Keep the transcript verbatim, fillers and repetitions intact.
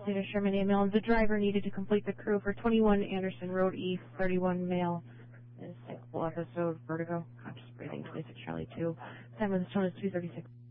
State of Sherman A. Milne. The driver needed to complete the crew for twenty-one Anderson Road East, thirty-one male. Cyclical episode, vertigo, conscious breathing, twenty-six Charlie two. Time of the stone is two thirty-six.